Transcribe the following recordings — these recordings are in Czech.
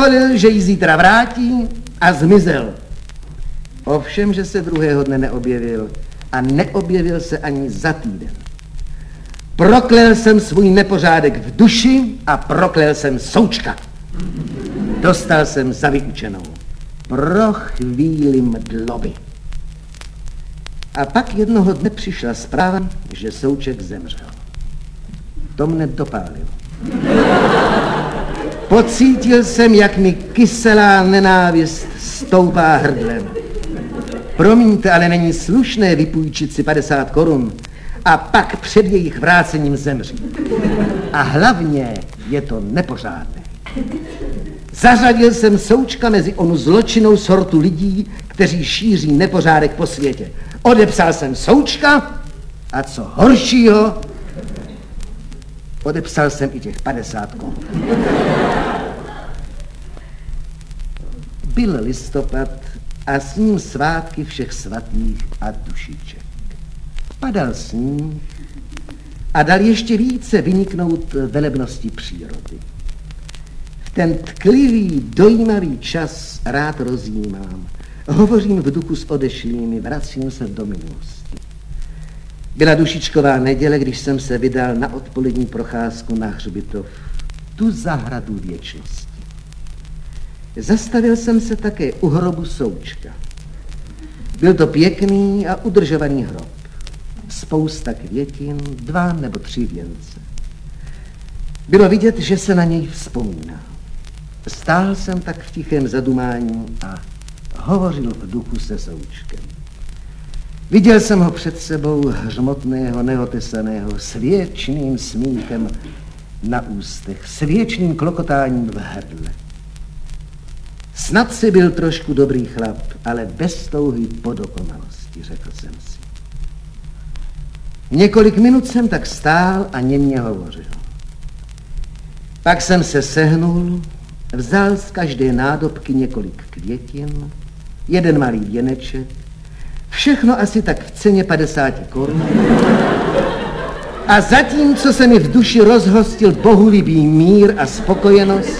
dovolil, že ji zítra vrátí a zmizel. Ovšem, že se druhého dne neobjevil a neobjevil se ani za týden. Proklel jsem svůj nepořádek v duši a proklel jsem Součka. Dostal jsem za vyučenou. Pro chvíli mdloby. A pak jednoho dne přišla zpráva, že Souček zemřel. To mne dopálilo. Pocítil jsem, jak mi kyselá nenávist stoupá hrdlem. Promiňte, ale není slušné vypůjčit si 50 korun a pak před jejich vrácením zemřít. A hlavně je to nepořádné. Zařadil jsem Součka mezi onu zločinnou sortu lidí, kteří šíří nepořádek po světě. Odepsal jsem Součka a co horšího, odepsal jsem i těch 50 korun. Byl listopad a s ním svátky všech svatých a dušiček. Padal sníh a dal ještě více vyniknout velebnosti přírody. V ten tklivý, dojímavý čas rád rozjímám. Hovořím v duchu s odešlými, vracím se do minulosti. Byla dušičková neděle, když jsem se vydal na odpolední procházku na hřbitov, tu zahradu věčnosti. Zastavil jsem se také u hrobu Součka. Byl to pěkný a udržovaný hrob. Spousta květin, 2 nebo 3 věnce. Bylo vidět, že se na něj vzpomíná. Stál jsem tak v tichém zadumání a hovořil v duchu se Součkem. Viděl jsem ho před sebou hřmotného, neotesaného, s věčným smíchem na ústech, s věčným klokotáním v hrdle. Snad si byl trošku dobrý chlap, ale bez touhy po dokonalosti, řekl jsem si. Několik minut jsem tak stál a němě hovořil. Pak jsem se sehnul, vzal z každé nádobky několik květin, 1 malý věneček, všechno asi tak v ceně 50 korun. A zatímco se mi v duši rozhostil bohulibý mír a spokojenost,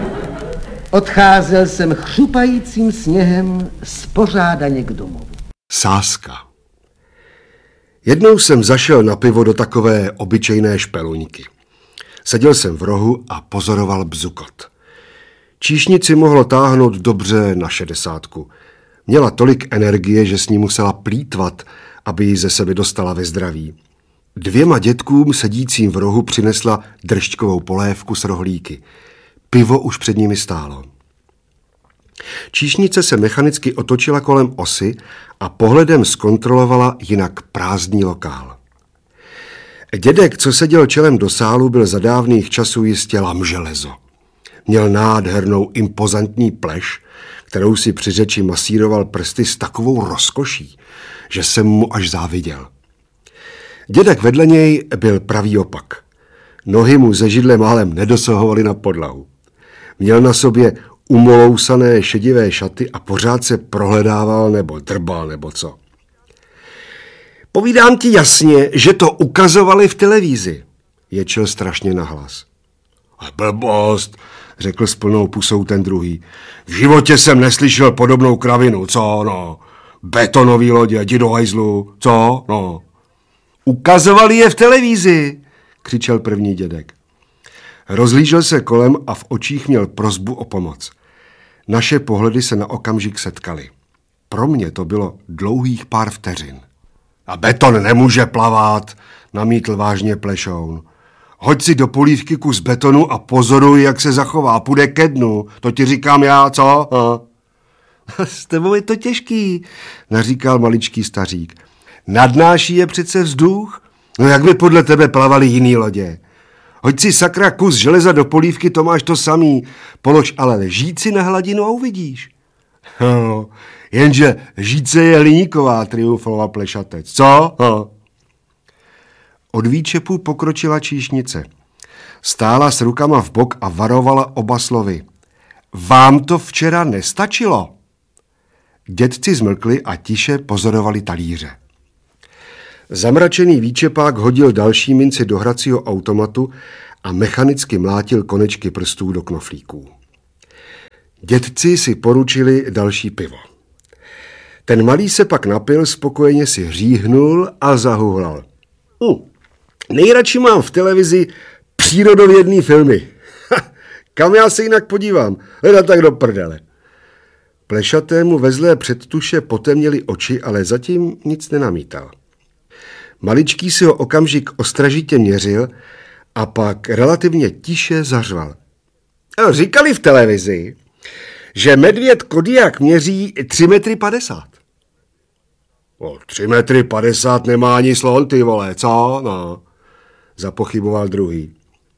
odcházel jsem chřupajícím sněhem spořádaně k domovu. Sázka. Jednou jsem zašel na pivo do takové obyčejné špeluňky. Seděl jsem v rohu a pozoroval bzukot. Číšnici mohlo táhnout dobře na 60. Měla tolik energie, že s ní musela plýtvat, aby ji ze sebe dostala ve zdraví. 2 dětkům sedícím v rohu přinesla držďkovou polévku s rohlíky. Pivo už před nimi stálo. Číšnice se mechanicky otočila kolem osy a pohledem zkontrolovala jinak prázdný lokál. Dědek, co seděl čelem do sálu, byl za dávných časů jistě lamželezo. Měl nádhernou impozantní pleš, kterou si při řeči masíroval prsty s takovou rozkoší, že jsem mu až záviděl. Dědek vedle něj byl pravý opak. Nohy mu ze židle málem nedosahovaly na podlahu. Měl na sobě umolousané šedivé šaty a pořád se prohledával nebo drbal nebo co. Povídám ti jasně, že to ukazovali v televizi, ječel strašně nahlas. Blbost, řekl s plnou pusou ten druhý. V životě jsem neslyšel podobnou kravinu, co no? Betonový lodě, jdi do hajzlu, co no? Ukazovali je v televizi, křičel první dědek. Rozhlížel se kolem a v očích měl prosbu o pomoc. Naše pohledy se na okamžik setkaly. Pro mě to bylo dlouhých pár vteřin. A beton nemůže plavat, namítl vážně Plešoun. Hoď si do polívky kus betonu a pozoruj, jak se zachová, půjde ke dnu, to ti říkám já, co? S tebou je to těžký, naříkal maličký stařík. Nadnáší je přece vzduch? No jak by podle tebe plavaly jiný lodě? Hoď si sakra kus železa do polívky, to máš to samý. Polož ale lžíci na hladinu a uvidíš. No, jenže lžíce je hliníková, triumfoval Plešatec. Co? Od výčepu pokročila číšnice. Stála s rukama v bok a varovala oba slovy. Vám to včera nestačilo? Dědci zmlkli a tiše pozorovali talíře. Zamračený výčepák hodil další minci do hracího automatu a mechanicky mlátil konečky prstů do knoflíků. Dědci si poručili další pivo. Ten malý se pak napil, spokojeně si hříhnul a zahuhlal. Nejradši mám v televizi přírodovědný filmy. Kam já se jinak podívám? Hledat tak do prdele. Plešatému ve zlé předtuše potemněly oči, ale zatím nic nenamítal. Maličký si ho okamžik ostražitě měřil a pak relativně tiše zařval. Říkali v televizi, že medvěd Kodiak měří 3,50 m. 3,50 m nemá ani slon, ty vole, co? No, zapochyboval druhý.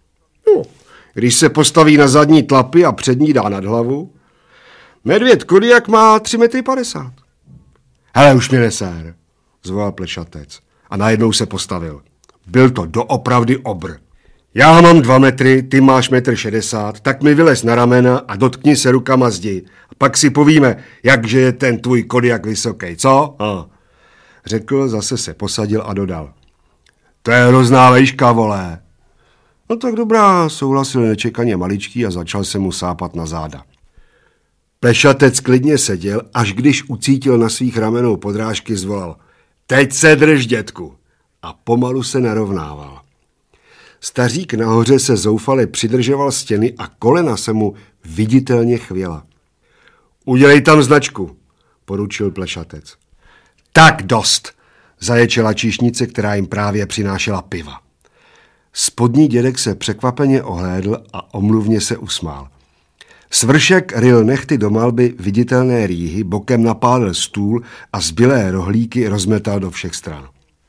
Když se postaví na zadní tlapy a přední dá nad hlavu, medvěd Kodiak má 3,50 m. Hele, už mě nesér, zvolal Plešatec a najednou se postavil. Byl to doopravdy obr. Já mám 2 metry, ty máš 1,60 m, tak mi vylez na ramena a dotkni se rukama zdi. A pak si povíme, jakže je ten tvůj Kodiak vysoký, co? Řekl, zase se posadil a dodal. To je hrozná vejška, vole. No tak dobrá, souhlasil nečekaně Maličký a začal se mu sápat na záda. Plešatec klidně seděl, až když ucítil na svých ramenou podrážky, zvolal. Teď se drž, dětku. A pomalu se narovnával. Stařík nahoře se zoufale přidržoval stěny a kolena se mu viditelně chvěla. Udělej tam značku, poručil Plešatec. Tak dost, zaječela číšnice, která jim právě přinášela piva. Spodní dědek se překvapeně ohlédl a omluvně se usmál. Svršek ryl nehty do malby viditelné rýhy, bokem napálil stůl a zbylé rohlíky rozmetal do všech stran.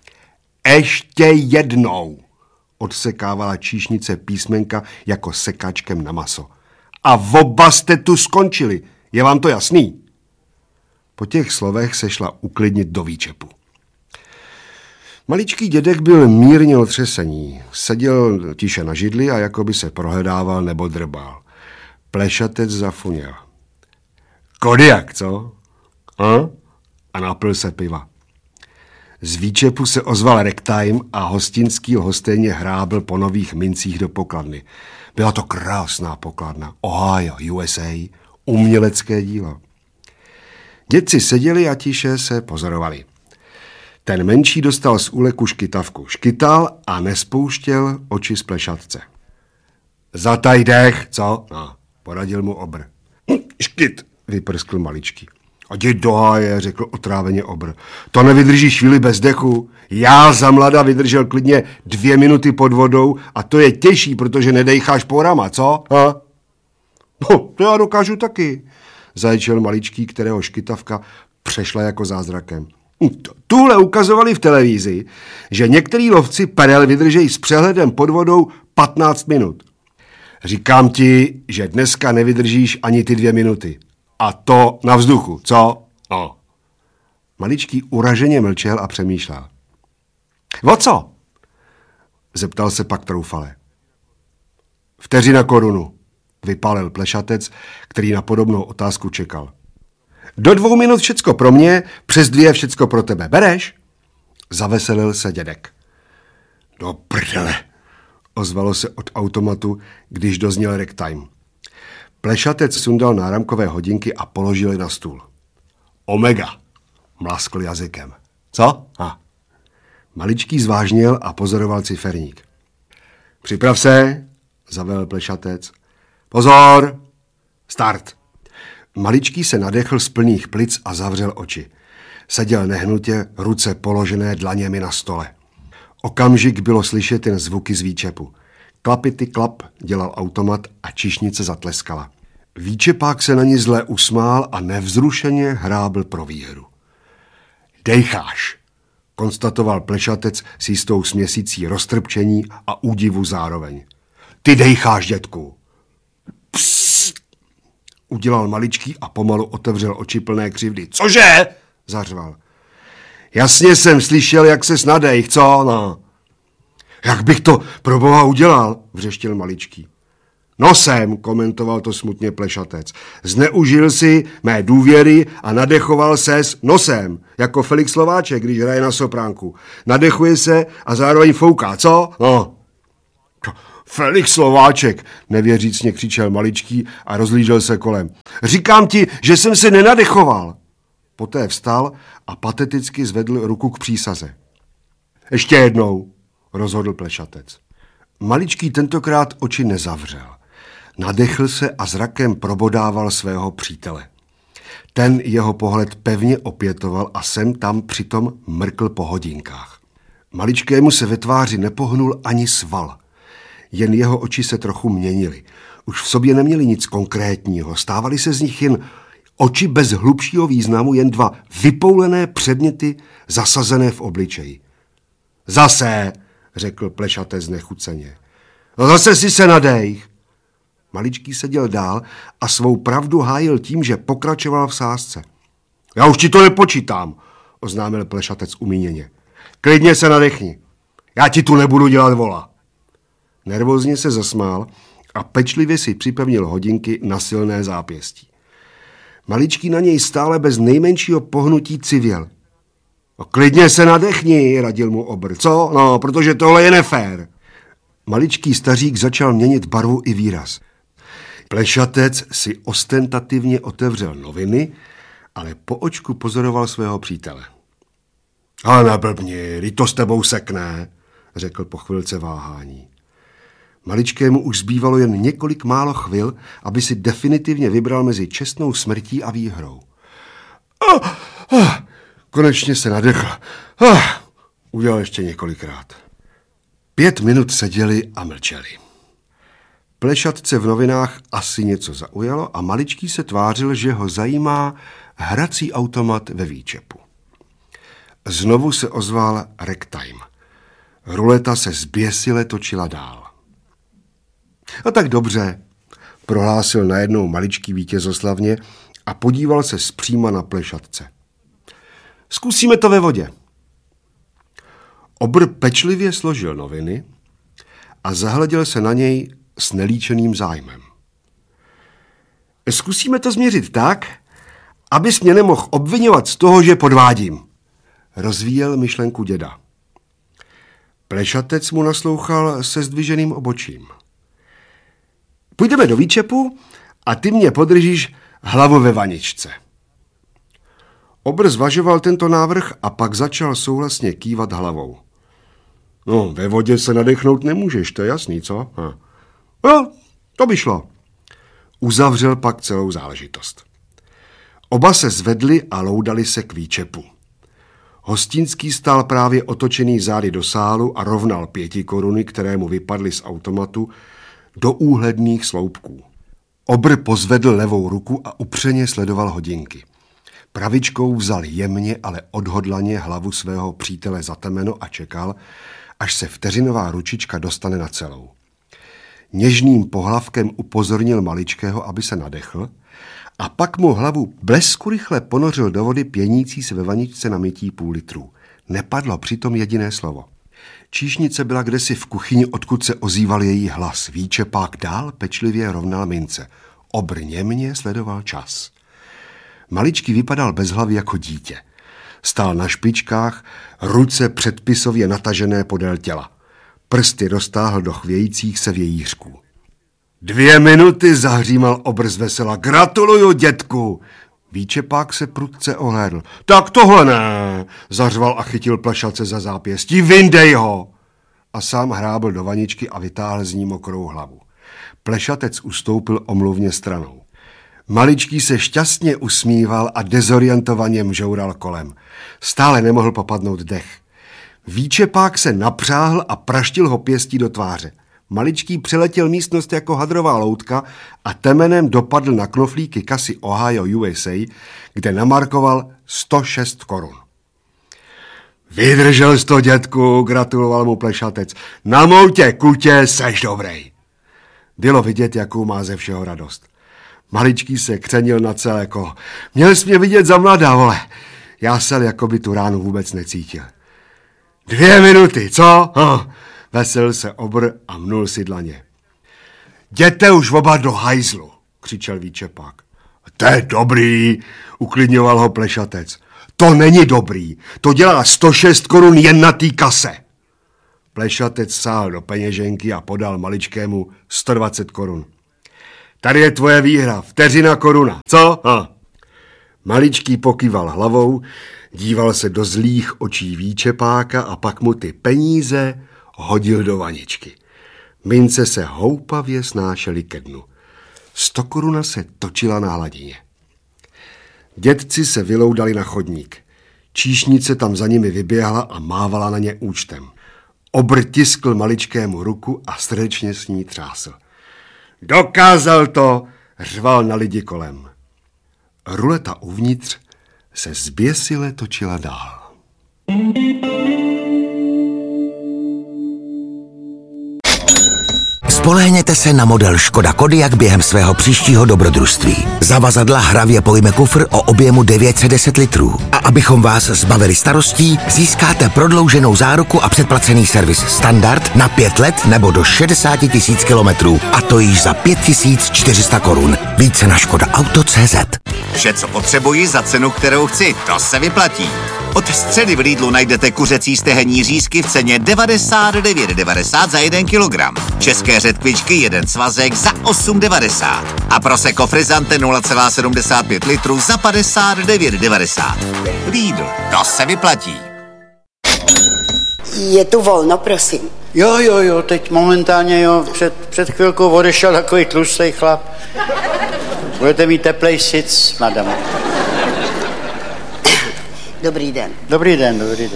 Ještě jednou, odsekávala číšnice písmenka jako sekáčkem na maso. A oba jste tu skončili, je vám to jasný? Po těch slovech se šla uklidnit do výčepu. Maličký dědek byl mírně otřesení. Seděl tiše na židli a jakoby se prohledával nebo drbal. Plešatec zafuněl. Kodiak, co? A napil se piva. Z výčepu se ozval ragtime a hostinský lhostejně hrábl po nových mincích do pokladny. Byla to krásná pokladna. Ohio, USA, umělecké dílo. Dědci seděli a tiše se pozorovali. Ten menší dostal z úleku škytavku. Škytal a nespouštěl oči z Plešatce. Zataj dech, co? No, poradil mu obr. Škyt, vyprskl Maličký. A jdi do háje, řekl otráveně obr. To nevydrží chvíli bez dechu. Já za mlada vydržel klidně 2 minuty pod vodou a to je těžší, protože nedejcháš porama, co? No, to já dokážu taky, zaječel Maličký, kterého škytavka přešla jako zázrakem. Tuhle ukazovali v televizi, že některý lovci perel vydržejí s přehledem pod vodou 15 minut. Říkám ti, že dneska nevydržíš ani ty 2 minuty. A to na vzduchu, co? No. Maličký uraženě mlčel a přemýšlel. O co? Zeptal se pak troufale. 1 koruna, vypálil Plešatec, který na podobnou otázku čekal. Do 2 minut všecko pro mě, přes 2 všecko pro tebe. Bereš? Zaveselil se dědek. Do prdele, ozvalo se od automatu, když dozněl ragtime. Plešatec sundal náramkové hodinky a položil je na stůl. Omega, mlaskl jazykem. Co? Maličký zvážněl a pozoroval ciferník. Připrav se, zavelel Plešatec. Pozor, start. Maličký se nadechl z plných plic a zavřel oči. Seděl nehnutě, ruce položené dlaněmi na stole. Okamžik bylo slyšet jen zvuky z výčepu. Klapity klap dělal automat a číšnice zatleskala. Výčepák se na ní zle usmál a nevzrušeně hrábl pro výhru. Dejcháš, konstatoval Plešatec s jistou směsicí roztrpčení a údivu zároveň. Ty dejcháš, dětku. Psst, udělal Maličký a pomalu otevřel oči plné křivdy. Cože? Zařval. Jasně jsem slyšel, jak se snadejch, co? No. Jak bych to pro boha udělal, vřeštil Maličký. Nosem, komentoval to smutně Plešatec. Zneužil si mé důvěry a nadechoval ses nosem, jako Felix Slováček, když hraje na sopránku. Nadechuje se a zároveň fouká, co? No. Felix Slováček, nevěřícně křičel Maličký a rozlížel se kolem. Říkám ti, že jsem se nenadechoval. Poté vstal a pateticky zvedl ruku k přísaze. Ještě jednou, rozhodl Plešatec. Maličký tentokrát oči nezavřel. Nadechl se a zrakem probodával svého přítele. Ten jeho pohled pevně opětoval a sem tam přitom mrkl po hodinkách. Maličkému se ve tváři nepohnul ani sval. Jen jeho oči se trochu měnily. Už v sobě neměli nic konkrétního. Stávaly se z nich jen oči bez hlubšího významu, jen dva vypoulené předměty zasazené v obličeji. Zase, řekl Plešatec znechuceně. No zase si se nadejch. Maličký seděl dál a svou pravdu hájil tím, že pokračoval v sázce. Já už ti to nepočítám, oznámil Plešatec umíněně. Klidně se nadechni. Já ti tu nebudu dělat vola. Nervózně se zasmál a pečlivě si připevnil hodinky na silné zápěstí. Maličký na něj stále bez nejmenšího pohnutí civěl. No, klidně se nadechni, radil mu Obr. Co? No, protože tohle je nefér. Maličký stařík začal měnit barvu i výraz. Plešatec si ostentativně otevřel noviny, ale po očku pozoroval svého přítele. Ale neblbni, to s tebou sekne, řekl po chvilce váhání. Maličkému už zbývalo jen několik málo chvil, aby si definitivně vybral mezi čestnou smrtí a výhrou. Konečně se nadechl. Udělal ještě několikrát. 5 minut seděli a mlčeli. Plešatce v novinách asi něco zaujalo a Maličký se tvářil, že ho zajímá hrací automat ve Výčepu. Znovu se ozval ragtime. Ruleta se zběsile točila dál. A tak dobře, prohlásil najednou Maličký vítězoslavně a podíval se zpříma na Plešatce. Zkusíme to ve vodě. Obr pečlivě složil noviny a zahleděl se na něj s nelíčeným zájmem. Zkusíme to změřit tak, abys mě nemohl obvinovat z toho, že podvádím, rozvíjel myšlenku děda. Plešatec mu naslouchal se zdviženým obočím. Půjdeme do Výčepu a ty mě podržíš hlavu ve vaničce. Obr zvažoval tento návrh a pak začal souhlasně kývat hlavou. No, ve vodě se nadechnout nemůžeš, to je jasný, co? No, to by šlo. Uzavřel pak celou záležitost. Oba se zvedli a loudali se k Výčepu. Hostinský stál právě otočený zády do sálu a rovnal 5 koruny, které mu vypadly z automatu, do úhledných sloupků. Obr pozvedl levou ruku a upřeně sledoval hodinky. Pravičkou vzal jemně, ale odhodlaně hlavu svého přítele za temeno a čekal, až se vteřinová ručička dostane na celou. Něžným pohlavkem upozornil Maličkého, aby se nadechl, a pak mu hlavu blesku rychle ponořil do vody pěnící se ve vaničce na mytí půl litru. Nepadlo přitom jediné slovo. Číšnice byla kdesi v kuchyni, odkud se ozýval její hlas. Výčepák dál pečlivě rovnal mince. Obr němně sledoval čas. Maličký vypadal bezhlavě jako dítě. Stál na špičkách, ruce předpisově natažené podél těla. Prsty roztáhl do chvějících se vějířků. 2 minuty, zahřímal Obr zvesela. Gratuluju, dětku! Výčepák se prudce ohlédl. Tak tohle ne, zařval a chytil Plešatce za zápěstí. Vyndej ho! A sám hrábl do vaničky a vytáhl z ní mokrou hlavu. Plešatec ustoupil omluvně stranou. Maličký se šťastně usmíval a dezorientovaně mžoural kolem. Stále nemohl popadnout dech. Výčepák se napřáhl a praštil ho pěstí do tváře. Maličký přeletěl místnost jako hadrová loutka a temenem dopadl na knoflíky kasy Ohio USA, kde namarkoval 106 korun. Vydržel jsi to, dětku, gratuloval mu Plešatec. Na moutě kutě seš dobrej. Bylo vidět, jakou má ze všeho radost. Maličký se křenil na celé kolo. Měl jsi mě vidět za mladá, vole. Já sel, jako by tu ránu vůbec necítil. 2 minuty, co? Veselil se Obr a mnul si dlaně. Jděte už oba do hajzlu, křičel Výčepák. To je dobrý, uklidňoval ho Plešatec. To není dobrý, to dělá 106 korun jen na té kase. Plešatec sáhl do peněženky a podal Maličkému 120 korun. Tady je tvoje výhra, vteřina koruna. Co? Maličký pokýval hlavou, díval se do zlých očí výčepáka a pak mu ty peníze hodil do vaničky. Mince se houpavě snášely ke dnu. 100 koruna se točila na hladině. Dědci se vyloudali na chodník. Číšnice tam za nimi vyběhla a mávala na ně účtem. Obr tiskl maličkému ruku a srdečně s ní třásl. Dokázal to, řval na lidi kolem. Ruleta uvnitř se zběsile točila dál. Spolehněte se na model Škoda Kodiaq během svého příštího dobrodružství. Zavazadla hravě pojme kufr o objemu 910 litrů. A abychom vás zbavili starostí, získáte prodlouženou záruku a předplacený servis standard na 5 let nebo do 60 000 kilometrů. A to již za 5400 korun. Více na škodaauto.cz. Vše, co potřebuji za cenu, kterou chci, to se vyplatí. Od středy v Lidlu najdete kuřecí stehenní řízky v ceně 99,90 za 1 kilogram. České řetkvičky 1 svazek za 8,90. A Prosecco Frizzante 0,75 litru za 59,90. Lidl, to se vyplatí. Je tu volno, prosím. Jo, teď momentálně, jo, před chvilkou odešel takový tlustý chlap. Budete mít teplej sic, madam. Dobrý den. Dobrý den.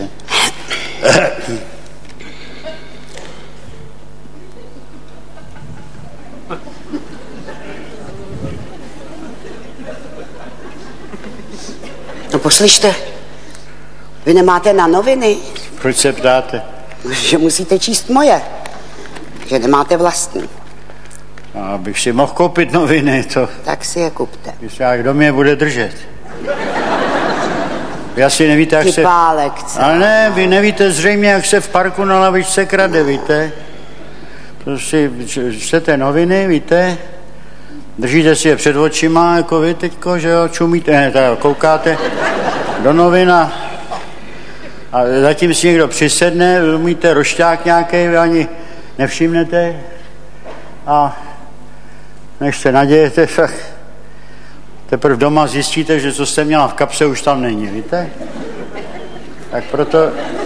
No poslyšte, vy nemáte na noviny? Proč se ptáte? Že musíte číst moje. Že nemáte vlastní. Abych si mohl koupit noviny, to... Tak si je kupte. Kdo mě bude držet? Vy asi nevíte, jak se... Ale ne, vy nevíte zřejmě, jak se v parku na lavičce krade, víte? Prostě čtete noviny, víte? Držíte si je před očima, jako vy teďko, že jo, čumíte, ne, tak koukáte do novin a zatím si někdo přisedne, umíte rošťák nějaký, vy ani nevšimnete a než se nadějete, tak teprve doma zjistíte, že co jste měla v kapse, už tam není, víte? Tak proto...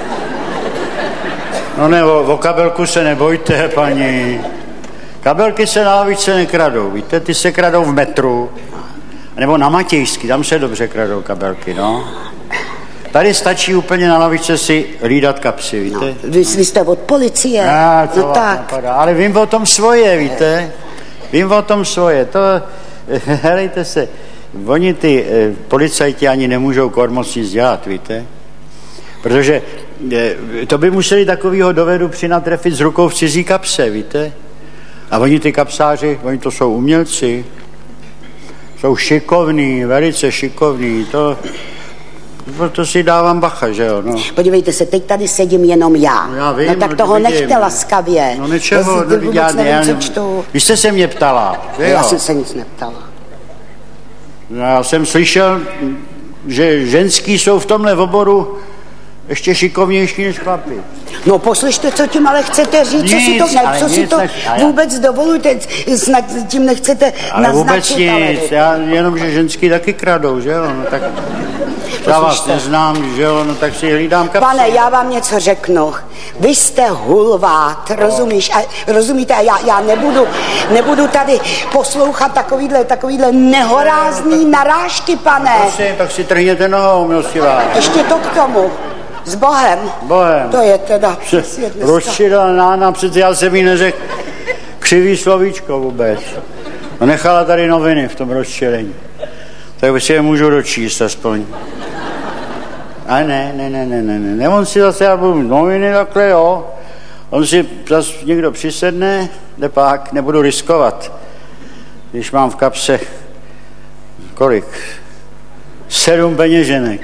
No ne, o kabelku se nebojte, paní. Kabelky se na lavičce nekradou, víte? Ty se kradou v metru. Nebo na Matějský, tam se dobře kradou kabelky, no. Tady stačí úplně na lavičce si hlídat kapsy, víte? No, vy jste od policie. No tak. Ale vím o tom svoje, víte? Vím o tom svoje. To, helejte se, oni ty policajti ani nemůžou moc nic dělat, víte? Protože to by museli takovýho dovedu přinatrefit s rukou v cizí kapse, víte? A oni ty kapsáři, oni to jsou umělci, jsou šikovní, velice šikovní, to si dávám bacha, že jo, no. Podívejte se, teď tady sedím jenom já. Já vím, no tak toho nechte laskavě. No nečeho, vy jste se mě ptala, že jo? Já jsem se nic neptala. Já jsem slyšel, že ženský jsou v tomhle oboru ještě šikovnější než chlapi. No poslyšte, co tím ale chcete říct, co si to vůbec dovolujete, snad tím nechcete ale naznačit. Vůbec nic, jenom, že ženský taky kradou, že jo, no tak já vás neznám, že jo, no tak si hlídám kapsy. Pane, já vám něco řeknu. Vy jste hulvát, rozumíte? A já nebudu tady poslouchat takovýhle nehorázný narážky, pane. Prosím, tak si trhněte nohou, milostivá. Ještě to k tomu. S Bohem. Bohem. To je teda přesně dneska. Rozčilená, přece já jsem jí neřekl křivý slovíčko vůbec. No nechala tady noviny v tom rozčilení. Tak si je můžu dočíst aspoň. A ne, on si zase, já budu noviny takhle, jo. On si zase někdo přisedne, pak nebudu riskovat. Když mám v kapse, kolik? 7 peněženek.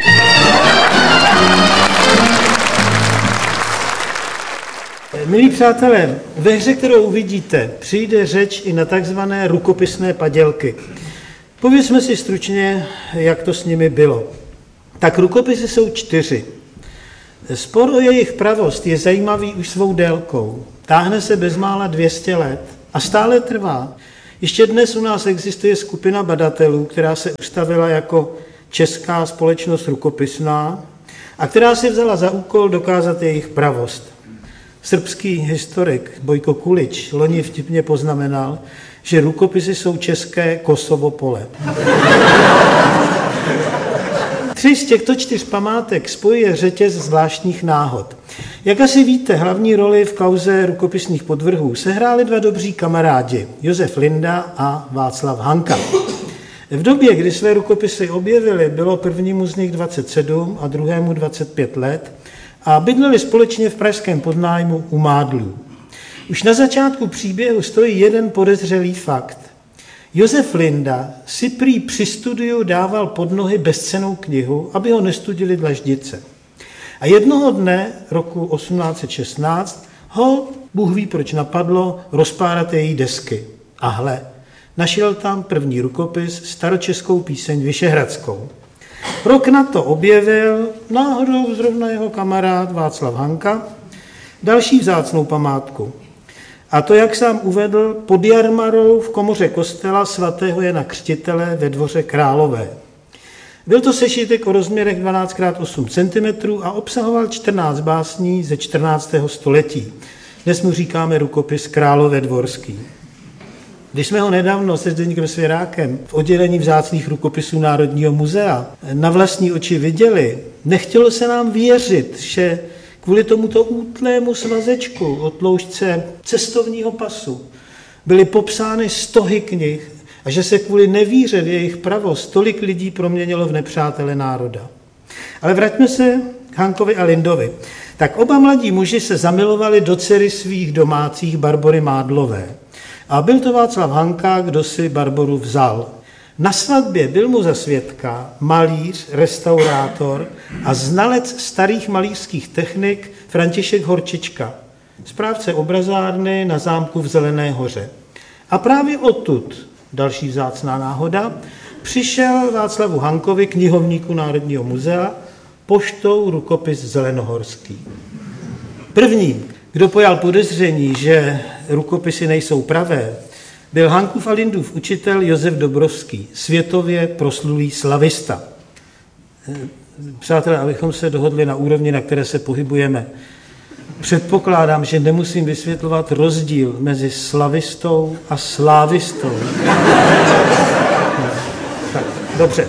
Milí přátelé, ve hře, kterou uvidíte, přijde řeč i na takzvané rukopisné padělky. Povězme si stručně, jak to s nimi bylo. Tak rukopisy jsou 4. Spor o jejich pravost je zajímavý už svou délkou. Táhne se bezmála 200 let a stále trvá. Ještě dnes u nás existuje skupina badatelů, která se ustavila jako Česká společnost rukopisná a která si vzala za úkol dokázat jejich pravost. Srbský historik Bojko Kulič loni vtipně poznamenal, že rukopisy jsou české Kosovo pole. 3 z těchto 4 památek spojuje řetěz zvláštních náhod. Jak asi víte, hlavní roli v kauze rukopisných podvrhů sehráli 2 dobří kamarádi, Josef Linda a Václav Hanka. V době, kdy své rukopisy objevili, bylo prvnímu z nich 27 a druhému 25 let a bydleli společně v pražském podnájmu u Mádlů. Už na začátku příběhu stojí jeden podezřelý fakt. Josef Linda si prý při studiu dával pod nohy bezcennou knihu, aby ho nestudili dlaždice. A jednoho dne roku 1816 ho, Bůh ví proč napadlo, rozpárat její desky. A hle, našel tam první rukopis, staročeskou píseň Vyšehradskou. Rok na to objevil náhodou zrovna jeho kamarád Václav Hanka další vzácnou památku. A to, jak sám uvedl, pod jarmarou v komoře kostela svatého Jana Křtitele ve Dvoře Králové. Byl to sešitek o rozměrech 12x8 cm a obsahoval 14 básní ze 14. století. Dnes mu říkáme rukopis Králové dvorský. Když jsme ho nedávno se Zdeňkem Svěrákem v oddělení vzácných rukopisů Národního muzea na vlastní oči viděli, nechtělo se nám věřit, že kvůli tomuto útlému svazečku o tloušťce cestovního pasu byly popsány stohy knih a že se kvůli nevíře v jejich pravost tolik lidí proměnilo v nepřátele národa. Ale vraťme se k Hankovi a Lindovi. Tak oba mladí muži se zamilovali do dcery svých domácích Barbory Mádlové. A byl to Václav Hanka, kdo si Barboru vzal. Na svatbě byl mu za svědka malíř, restaurátor a znalec starých malířských technik František Horčička, správce obrazárny na zámku v Zelené hoře. A právě odtud, další vzácná náhoda, přišel Václavu Hankovi, knihovníku Národního muzea, poštou rukopis zelenohorský. První, kdo pojal podezření, že rukopisy nejsou pravé, byl Hankův a Lindův učitel Josef Dobrovský, světově proslulý slavista. Přátelé, abychom se dohodli na úrovni, na které se pohybujeme, předpokládám, že nemusím vysvětlovat rozdíl mezi slavistou a slávistou. Tak, dobře.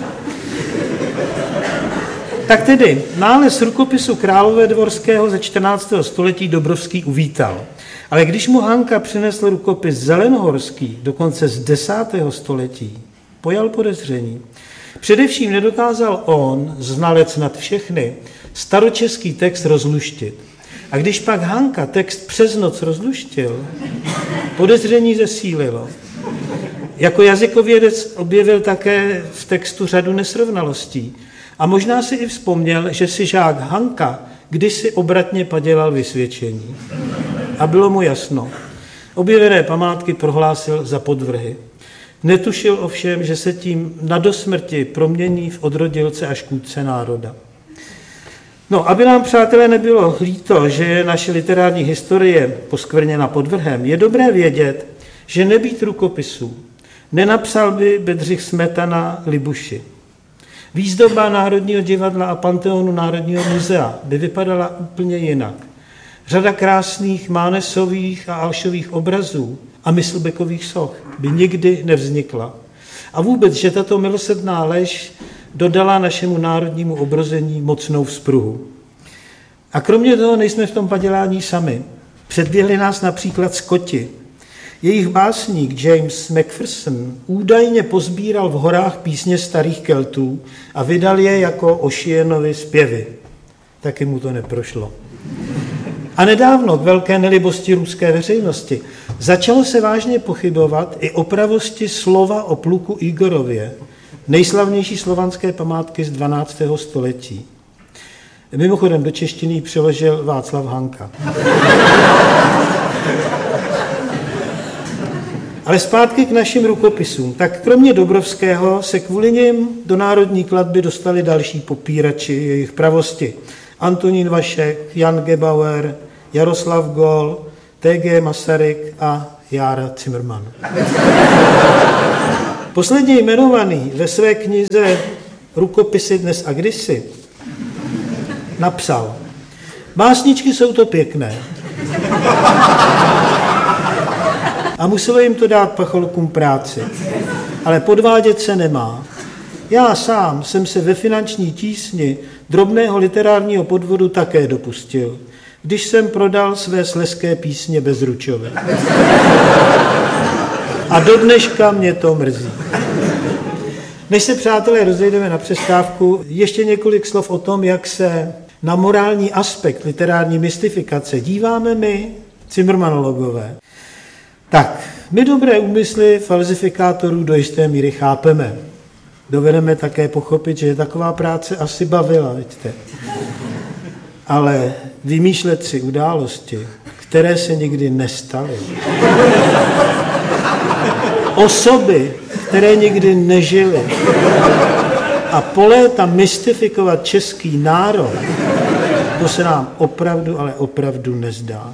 Tak tedy, nález rukopisu Králové dvorského ze 14. století Dobrovský uvítal. Ale když mu Hanka přinesl rukopis zelenohorský, dokonce z 10. století, pojal podezření. Především nedokázal on, znalec nad všechny, staročeský text rozluštit. A když pak Hanka text přes noc rozluštil, podezření zesílilo. Jako jazykovědec objevil také v textu řadu nesrovnalostí. A možná si i vzpomněl, že si žák Hanka kdysi obratně padělal vysvědčení. A bylo mu jasno. Objevené památky prohlásil za podvrhy. Netušil ovšem, že se tím na dosmrti promění v odrodilce a škůdce národa. No, aby nám, přátelé, nebylo líto, že je naše literární historie poskvrněna podvrhem, je dobré vědět, že nebýt rukopisů, nenapsal by Bedřich Smetana Libuši. Výzdoba Národního divadla a Panteonu Národního muzea by vypadala úplně jinak. Řada krásných Mánesových a Alšových obrazů a Myslbeckových soch by nikdy nevznikla. A vůbec, že tato milosrdná lež dodala našemu národnímu obrození mocnou vzpruhu. A kromě toho nejsme v tom padělání sami. Předběhli nás například Skoti. Jejich básník James Macpherson údajně pozbíral v horách písně starých Keltů a vydal je jako Ossianovy zpěvy. Taky mu to neprošlo. A nedávno k velké nelibosti ruské veřejnosti začalo se vážně pochybovat i o pravosti slova o pluku Igorově, nejslavnější slovanské památky z 12. století. Mimochodem do češtiny přeložil Václav Hanka. Ale zpátky k našim rukopisům. Tak kromě Dobrovského se kvůli nim do národní kladby dostali další popírači jejich pravosti. Antonín Vašek, Jan Gebauer, Jaroslav Gól, T.G. Masaryk a Jára Cimrman. Posledně jmenovaný ve své knize Rukopisy dnes a kdysi napsal: básničky jsou to pěkné. A muselo jim to dát pacholkům práci. Ale podvádět se nemá. Já sám jsem se ve finanční tísni drobného literárního podvodu také dopustil, když jsem prodal své Slezské písně Bezručové. A do dneška mě to mrzí. Než se, přátelé, rozejdeme na přestávku, ještě několik slov o tom, jak se na morální aspekt literární mystifikace díváme my, cimrmanologové. Tak, my dobré úmysly falzifikátorů do jisté míry chápeme. Dovedeme také pochopit, že taková práce asi bavila, vidíte. Ale vymýšlet si události, které se nikdy nestaly. Osoby, které nikdy nežily. A po léta mystifikovat český národ, to se nám opravdu, ale opravdu nezdá.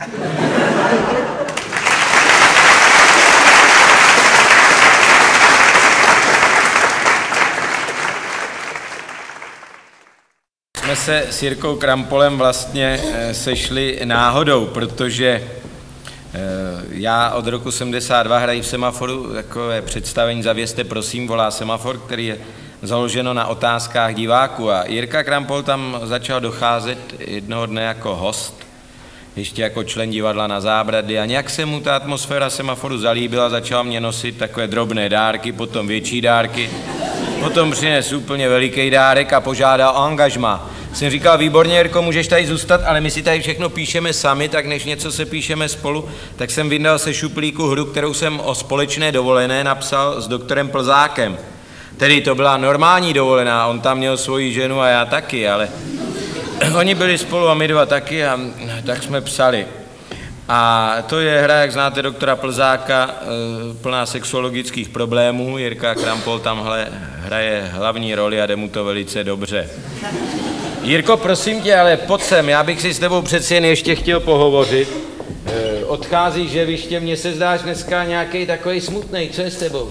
Jsme se s Jirkou Krampolem vlastně sešli náhodou, protože já od roku 72 hraji v Semaforu takové představení Zavěste prosím, volá Semafor, který je založeno na otázkách diváků. A Jirka Krampol tam začal docházet jednoho dne jako host, ještě jako člen divadla Na zábradlí. A nějak se mu ta atmosféra Semaforu zalíbila, začal mě nosit takové drobné dárky, potom větší dárky, potom přines úplně veliký dárek a požádal o angažmá. Jsem říkal, výborně, Jirko, můžeš tady zůstat, ale my si tady všechno píšeme sami, tak než něco se píšeme spolu, tak jsem vyndal se šuplíku hru, kterou jsem o společné dovolené napsal s doktorem Plzákem. Tedy to byla normální dovolená, on tam měl svoji ženu a já taky, ale oni byli spolu a my dva taky a tak jsme psali. A to je hra, jak znáte doktora Plzáka, plná sexuologických problémů. Jirka Krampol tamhle hraje hlavní roli a jde mu to velice dobře. Jirko, prosím tě, ale pojď sem, já bych si s tebou přeci jen ještě chtěl pohovořit. Odcházíš, že viště, mně se zdáš dneska nějaký takový smutnej, co je s tebou?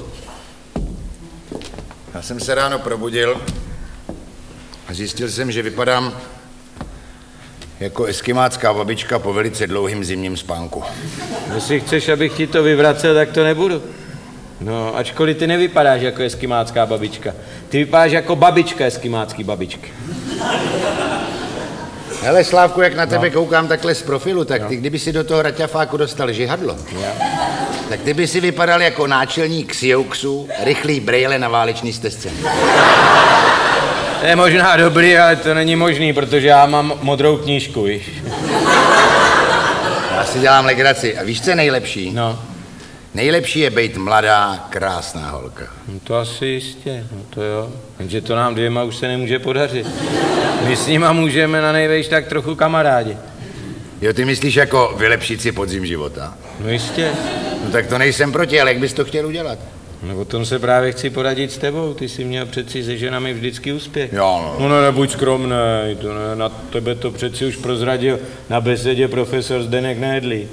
Já jsem se ráno probudil a zjistil jsem, že vypadám jako eskimácká babička po velice dlouhým zimním spánku. Jestli chceš, abych ti to vyvracel, tak to nebudu. No, ačkoliv ty nevypadáš jako eskimácká babička. Ty vypadáš jako babička eskimácký babičky. Hele, Slávku, jak na tebe koukám takhle z profilu, tak ty kdyby si do toho raťafáku dostal žihadlo, tak ty by si vypadal jako náčelník Sioux, rychlý brejle na válečný stezce. To je možná dobrý, ale to není možný, protože já mám modrou knížku, víš. Já si dělám legraci. A víš, co je nejlepší? No. Nejlepší je být mladá, krásná holka. No to asi jistě, no to jo. Takže to nám dvěma už se nemůže podařit. My s nima můžeme na nejvejš tak trochu kamarádi. Jo, ty myslíš jako vylepšit si podzim života? No jistě. No tak to nejsem proti, ale jak bys to chtěl udělat? No o tom se právě chci poradit s tebou, ty jsi měl přeci se ženami vždycky úspěch. Jo, no. No nebuď skromnej, to ne, na tebe to přeci už prozradil na besedě profesor Zdeněk Nejedlý.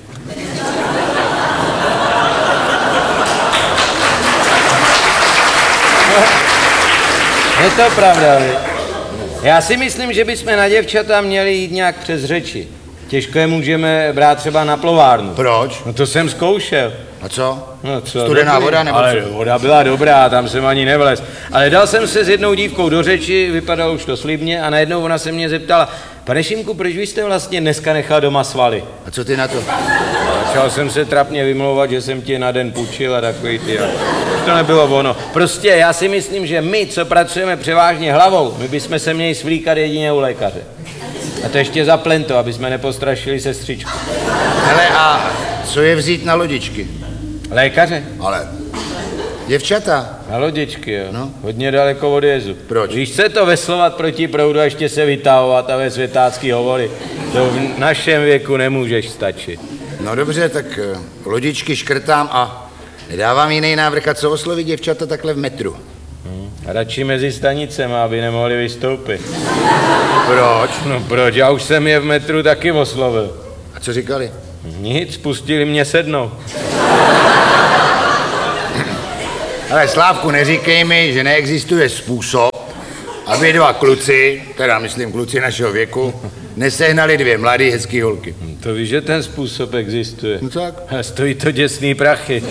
Je to pravda, vy? Já si myslím, že bychom na děvčata měli jít nějak přes řeči. Těžko je můžeme brát třeba na plovárnu. Proč? No to jsem zkoušel. A co? No co? Studená voda nebo ale co? Voda byla dobrá, tam jsem ani nevlez. Ale dal jsem se s jednou dívkou do řeči, vypadalo už to slibně a najednou ona se mě zeptala: pane Šimku, proč vy jste vlastně dneska nechal doma svaly? A co ty na to? Začal jsem se trapně vymlouvat, že jsem ti na den půjčil a takový ty. To nebylo ono. Prostě já si myslím, že my, co pracujeme převážně hlavou, my bychom se měli svlíkat jedině u lékaře. A to ještě za plento, aby jsme nepostrašili sestřičku. Hele, a co je vzít na lodičky? Lékaře? Ale děvčata. Na lodičky, jo. No. Hodně daleko od jezu. Proč? Víš, co je to veslovat proti proudu a ještě se vytahovat a ve světácký hovory? To v našem věku nemůžeš stačit. No dobře, tak lodičky škrtám a nedávám jiný návrh, a co oslovit děvčata takhle v metru. Radši mezi stanicema, aby nemohli vystoupit. Proč? No proč? Já už jsem je v metru taky oslovil. A co říkali? Nic, pustili mě sednout. Ale Slávku, neříkej mi, že neexistuje způsob, aby dva kluci, teda myslím kluci našeho věku, nesehnali dvě mladé hezký holky. To víš, že ten způsob existuje. No tak. Stojí to děsný prachy.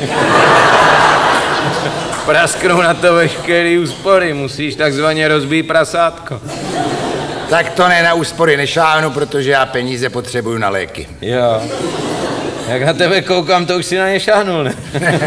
Prasknou na to veškerý úspory, musíš takzvaně rozbít prasátko. Tak to ne, na úspory nešáhnu, protože já peníze potřebuju na léky. Jo. Jak na tebe koukám, to už si na ně šáhnul, ne?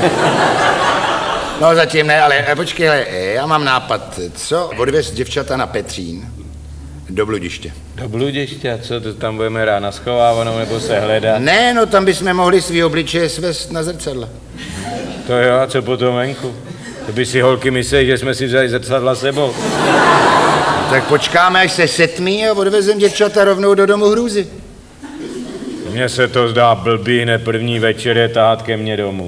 No zatím ne, ale počkej, hele, já mám nápad. Co odvez děvčata na Petřín do bludiště? Do bludiště? Co to tam budeme rád na schovávanou nebo se hledat? Ne, no tam bychom mohli svý obličeje svést na zrcadla. To jo, a co potom venku? To by si holky mysleli, že jsme si vzali zrcadla sebou. Tak počkáme, až se setmí a odvezem děvčata rovnou do domu hrůzy. Mně se to zdá blbý, hned první večer je tahat ke mně domů.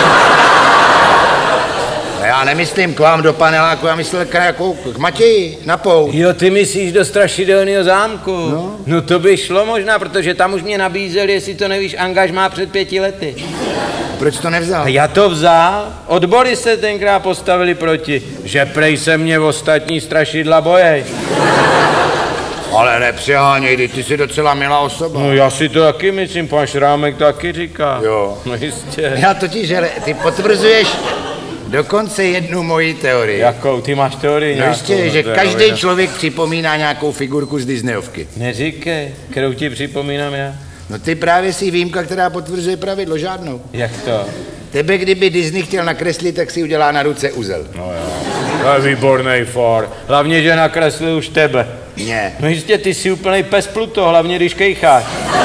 Já nemyslím k vám do paneláku, já myslel k Matěji, na pouť. Jo, ty myslíš do Strašidelného zámku? No to by šlo možná, protože tam už mě nabízeli, jestli to nevíš, angažmá před 5 lety. Proč to nevzal? Já to vzal. Odbory se tenkrát postavili proti, že prej se mě ostatní strašidla bojej. Ale nepřeháněj, ty jsi docela milá osoba. No já si to taky myslím, pan Šrámek to taky říká. Jo. No jistě. Já totiž, hele, ty potvrzuješ dokonce jednu moji teorii. Jakou? Ty máš teorii no nějakou? Jistě, že každý člověk připomíná nějakou figurku z Disneyovky. Neříkej, kterou ti připomínám já? No ty právě jsi výjimka, která potvrzuje pravidlo, žádnou. Jak to? Tebe, kdyby Disney chtěl nakreslit, tak si udělá na ruce uzel. No jo, to je výborný for. Hlavně, že nakreslil už tebe. Ne. No jistě, ty jsi úplnej pes Pluto, hlavně když kejcháš.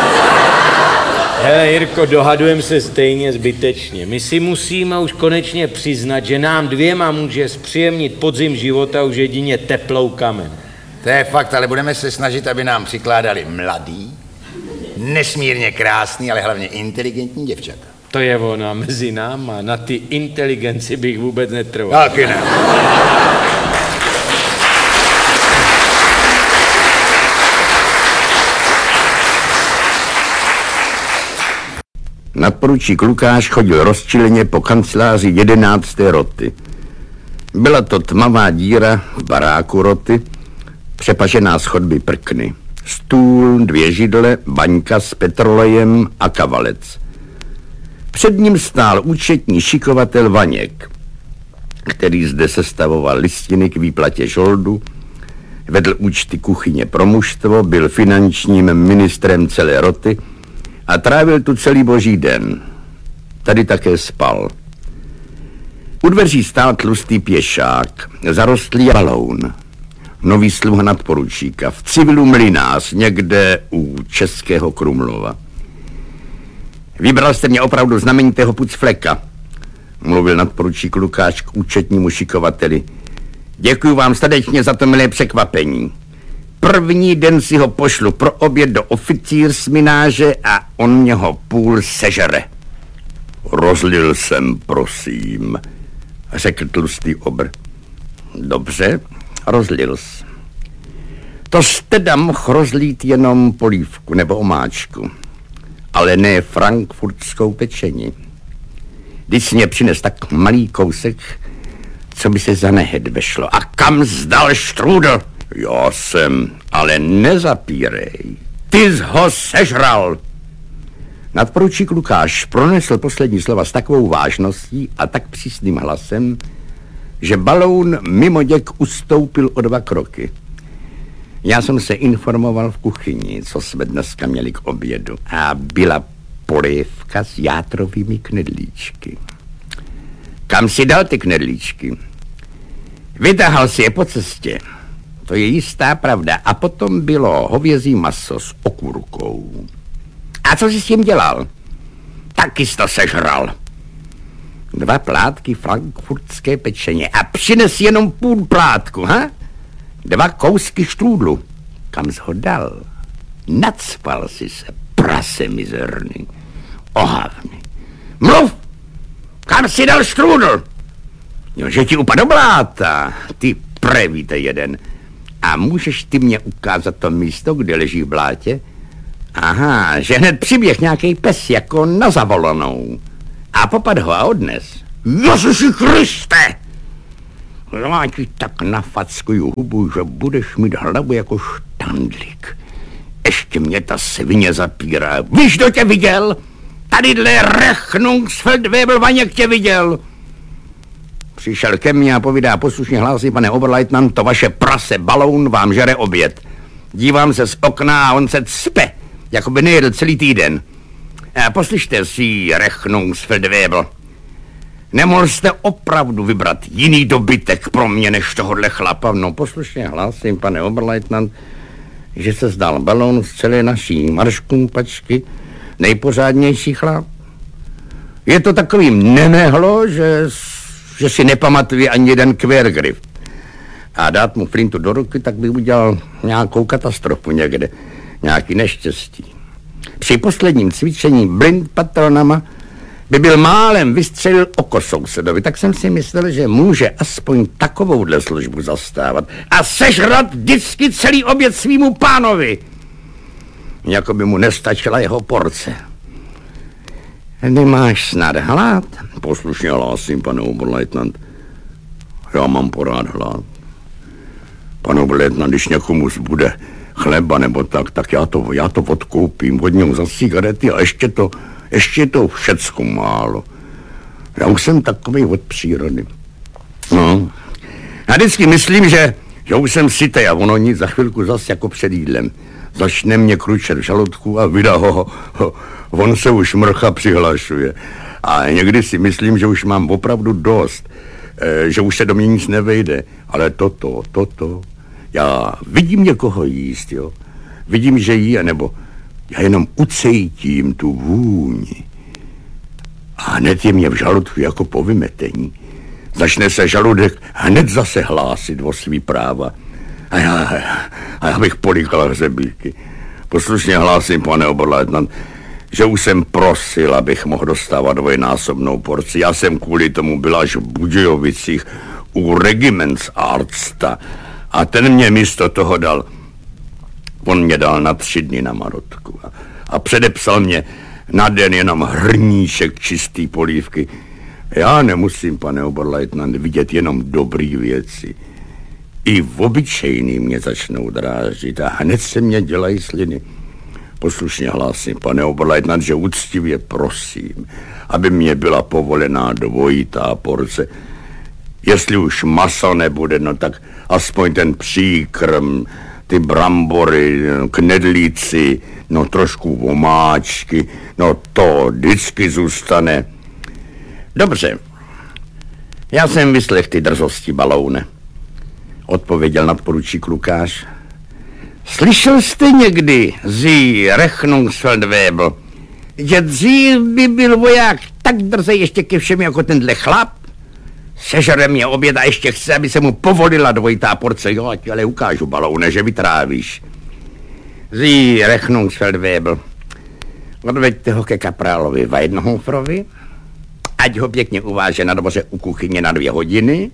Hele, Jirko, dohadujeme se stejně zbytečně. My si musíme už konečně přiznat, že nám dvěma může zpříjemnit podzim života už jedině teplou kamen. To je fakt, ale budeme se snažit, aby nám přikládali mladý, nesmírně krásný, ale hlavně inteligentní děvčata. To je ona mezi náma, na ty inteligenci bych vůbec netrval. Taky ne. Nadporučík Lukáš chodil rozčileně po kanceláři 11. roty. Byla to tmavá díra v baráku roty, přepažená z chodby prkny. Stůl, 2 židle, baňka s petrolejem a kavalec. Před ním stál účetní šikovatel Vaněk, který zde sestavoval listiny k výplatě žoldu, vedl účty kuchyně pro mužstvo, byl finančním ministrem celé roty a trávil tu celý boží den. Tady také spal. U dveří stál tlustý pěšák, zarostlý Baloun, nový sluha nadporučíka, v civilu mlynář, někde u Českého Krumlova. Vybral jste mě opravdu znamenitého pucfleka, mluvil nadporučík Lukáš k účetnímu šikovateli. Děkuju vám srdečně za to milé překvapení. První den si ho pošlu pro oběd do oficírsmináže a on mě ho půl sežere. Rozlil jsem, prosím, řekl tlustý obr. Dobře, rozlil jsi. To jste mohl rozlít jenom polívku nebo omáčku, ale ne frankfurtskou pečení. Když jsi mě přines tak malý kousek, co by se za nehed vešlo. A kam zdal štrůdl? Já jsem, ale nezapírej. Ty jsi ho sežral. Nadporučík Lukáš pronesl poslední slova s takovou vážností a tak přísným hlasem, že Baloun mimoděk ustoupil o 2 kroky. Já jsem se informoval v kuchyni, co jsme dneska měli k obědu, a byla polévka s játrovými knedlíčky. Kam si dal ty knedlíčky? Vytáhal si je po cestě. To je jistá pravda. A potom bylo hovězí maso s okurkou. A co jsi s tím dělal? Taky jsi to sežral. 2 plátky frankfurtské pečeně a přines jenom půl plátku, ha? 2 kousky štrůdlu. Kam jsi ho dal? Nacpal si se, prase mizerný. Ohavný. Mluv! Kam jsi dal štrůdl? Jo, že ti upadl do bláta. Ty prevíte jeden. A můžeš ty mě ukázat to místo, kde leží v blátě? Aha, že hned přiběh nějaký pes jako na zavolanou. A popad ho a odnes. Ježiši Kriste! Já ti tak nafackuju hubu, že budeš mít hlavu jako štandlík. Ještě mě ta svině zapírá. Víš, kdo tě viděl? Tadyhle Rechnungsfeldwebel Vaněk tě viděl. Přišel ke mně a povídá, poslušně hlásí, pane Oberleutnant, to vaše prase Baloun vám žere oběd. Dívám se z okna a on se cpe, jako by nejedl celý týden. Poslyšte si, Rechnungsfeldwebel, nemohl jste opravdu vybrat jiný dobytek pro mě než tohohle chlapa? No poslušně hlásím, pane Oberleutnant, že se zdal Baloun z celé naší marškumpačky nejpořádnější chlap. Je to takovým nemehlo, že si nepamatuje ani jeden Quergriff. A dát mu flintu do ruky, tak by udělal nějakou katastrofu někde, nějaký neštěstí. Při posledním cvičení blind patronama by byl málem vystřelil oko sousedovi, tak jsem si myslel, že může aspoň takovouhle službu zastávat a sežrat vždycky celý oběd svýmu pánovi. Jako by mu nestačila jeho porce. Nemáš snad hlad? Poslušně hlásím, pane Oberleutnant. Já mám porád hlad. Pane Oberleutnant, když někomu zbude chleba nebo tak já to odkoupím od něho za cigarety a ještě to všecko málo. Já už jsem takový od přírody. No. Já vždycky myslím, že už jsem sytej a ono nic, za chvilku zas jako před jídlem. Začne mě kručet v žaludku a vydá ho. On se už mrcha přihlašuje. A někdy si myslím, že už mám opravdu dost. Že už se do mě nic nevejde. Ale toto. Já vidím někoho jíst, jo. Vidím, že jí, nebo já jenom ucejtím tu vůni. A hned je mě v žaludku jako po vymetení. Začne se žaludek hned zase hlásit o svý práva. A já bych políkal hřebíky. Poslušně hlásím, pane Oberleutnant, že už jsem prosil, abych mohl dostávat dvojnásobnou porci. Já jsem kvůli tomu byl až v Budějovicích u Regimentsarsta a ten mě místo toho dal. On mě dal na 3 dny na Marotku a předepsal mě na den jenom hrníček čistý polívky. Já nemusím, pane Oberleutnant, vidět jenom dobrý věci. I v obyčejný mě začnou dráždit a hned se mě dělají sliny. Poslušně hlásím, pane Oberleutnant, že úctivě prosím, aby mě byla povolená dvojitá porce. Jestli už maso nebude, no tak aspoň ten příkrm, ty brambory, knedlíci, no trošku vomáčky, no to vždycky zůstane. Dobře, já jsem vyslech ty drzosti, Baloune, odpověděl nadporučík Lukáš. Slyšel jste někdy, Sie Rechnungsfeldwebel, že dřív by byl voják tak drzej ještě ke všem jako tenhle chlap? Sežere mě oběd a ještě chce, aby se mu povolila dvojitá porce. Jo, ať ale ukážu, Baloune, že vytrávíš. Sie Rechnungsfeldwebel, odveďte ho ke kaprálovi Weidenhoferovi, ať ho pěkně uváže na dvoře u kuchyně na 2 hodiny,